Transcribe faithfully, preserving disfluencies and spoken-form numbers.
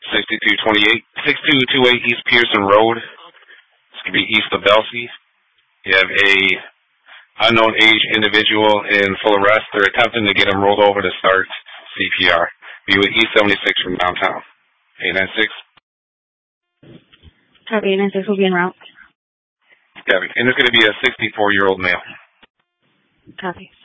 sixty-two twenty-eight, sixty-two twenty-eight East Pearson Road. It's going to be east of Belsey. You have a unknown age individual in full arrest. They're attempting to get him rolled over to start C P R. Be with E seventy-six from downtown. eight nine six. Copy, eight nine six will be en route. Copy. And it's going to be a sixty-four-year-old male. Copy.